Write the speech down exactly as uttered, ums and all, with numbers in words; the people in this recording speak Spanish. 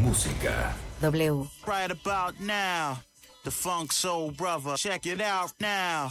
música. W. Right about now, the Funk Soul Brother. Check it out now.